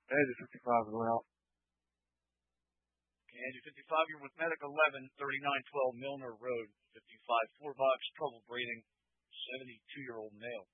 Age of 55 as well. Okay, age of 55, you're with Medic 11, 3912 Milner Road, 55, 4 box, trouble breathing, 72-year-old male.